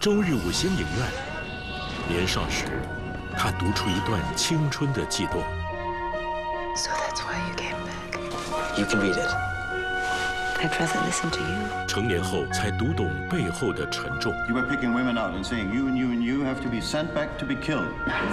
周日午间影院，年少时，他读出一段青春的悸动。 So that's why you came back. You can read it. I'd rather listen to you. 成年后才读懂背后的沉重。 You were picking women out and saying you and you and you have to be sent back to be killed.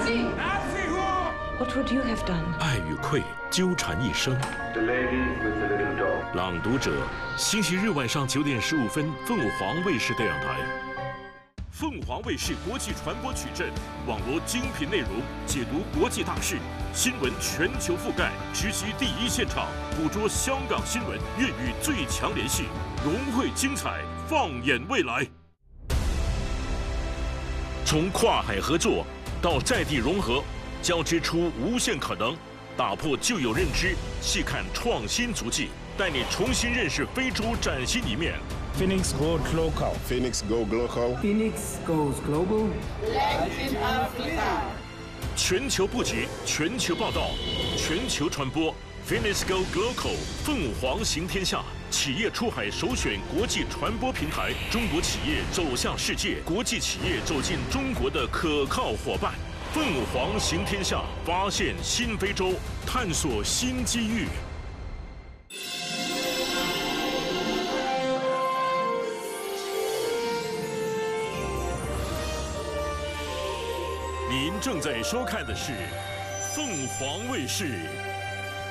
What would you have done? 爱与愧纠缠一生。 The lady with the little dog. 朗读者，星期日晚上9点15分，凤凰卫视电视台。凤凰卫视国际传播矩阵，网络精品内容，解读国际大事，新闻全球覆盖，直击第一现场，捕捉香港新闻，粤语最强联系，融汇精彩，放眼未来。从跨海合作到在地融合，交织出无限可能，打破旧有认知，细看创新足迹，带你重新认识非洲崭新一面。 Phoenix Goes Local. Phoenix Go Local. Phoenix Goes Global. Latin Africa. 全球布局，全球报道，全球传播。Phoenix Go Local， 凤凰行天下，企业出海首选国际传播平台，中国企业走向世界，国际企业走进中国的可靠伙伴。凤凰行天下，发现新非洲，探索新机遇。您正在收看的是凤凰卫视